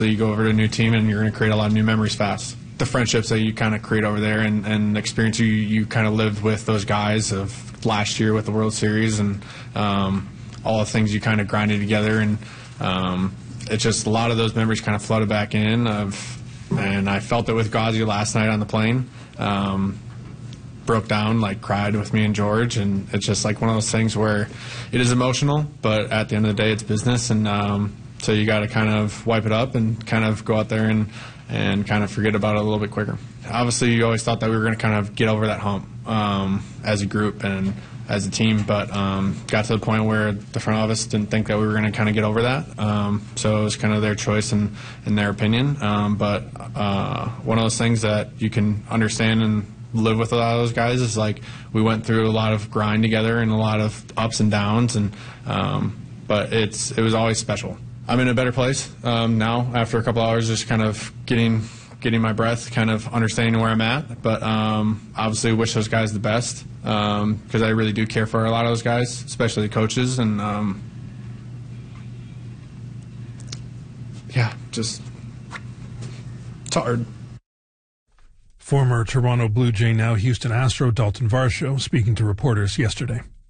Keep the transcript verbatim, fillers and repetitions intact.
You go over to a new team and you're going to create a lot of new memories fast. The friendships that you kind of create over there and, and the experience you, you kind of lived with those guys of last year with the World Series and um, all the things you kind of grinded together. And um, it's just a lot of those memories kind of flooded back in. Of, and I felt it with Gauzy last night on the plane. Um, broke down, like cried with me and George, and it's just like one of those things where it is emotional, but at the end of the day it's business, and um, so you got to kind of wipe it up and kind of go out there and, and kind of forget about it a little bit quicker. Obviously you always thought that we were going to kind of get over that hump um, as a group and as a team, but um, got to the point where the front office didn't think that we were going to kind of get over that, um, so it was kind of their choice and, and their opinion, um, but uh, one of those things that you can understand and live with a lot of those guys is like we went through a lot of grind together and a lot of ups and downs, and um, but it's it was always special. I'm in a better place um, now after a couple hours, just kind of getting getting my breath, kind of understanding where I'm at. But um, obviously, wish those guys the best because um, I really do care for a lot of those guys, especially the coaches, and um, yeah, just it's hard. Former Toronto Blue Jay, now Houston Astro, Dalton Varsho, speaking to reporters yesterday.